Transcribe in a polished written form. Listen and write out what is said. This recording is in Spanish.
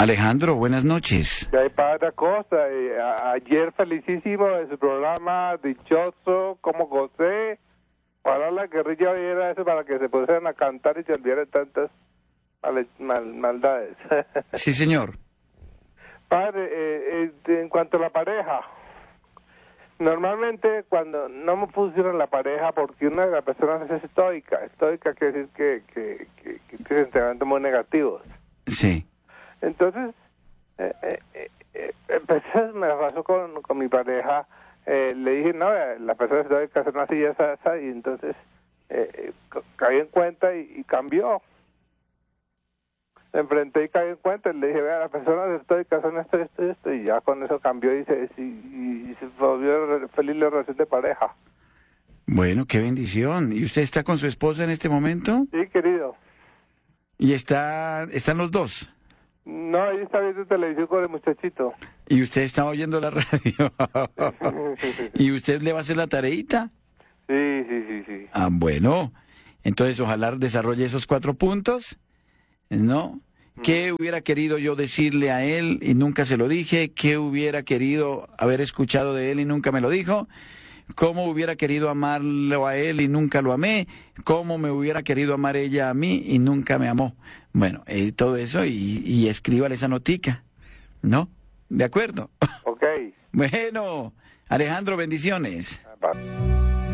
Alejandro, buenas noches. ¿Qué hay, padre Acosta? Ayer felicísimo de su programa, dichoso, como gocé. Para la guerrilla viera eso para que se pusieran a cantar y se olvidaran tantas maldades. Sí, señor. Padre, en cuanto a la pareja, normalmente cuando no me pusieron la pareja, porque una de las personas es estoica quiere decir que tiene sentimientos muy negativos. Sí. Entonces, me pasó con mi pareja, le dije, no, la persona se debe casar así y esa, y entonces caí en cuenta y cambió. Me enfrenté y caí en cuenta, y le dije, vea, la persona se debe casar esto, y ya con eso cambió y se volvió feliz la relación de pareja. Bueno, qué bendición. ¿Y usted está con su esposa en este momento? Sí, querido. ¿Y están los dos? No, ella está viendo televisión con el muchachito. ¿Y usted está oyendo la radio? ¿Y usted le va a hacer la tareita? Sí. Ah, bueno. Entonces, ojalá desarrolle esos 4 puntos, ¿no? ¿Qué hubiera querido yo decirle a él y nunca se lo dije? ¿Qué hubiera querido haber escuchado de él y nunca me lo dijo? ¿Cómo hubiera querido amarlo a él y nunca lo amé? ¿Cómo me hubiera querido amar ella a mí y nunca me amó? Bueno, todo eso y escríbale esa notica, ¿no? ¿De acuerdo? Ok. Bueno, Alejandro, bendiciones. Bye.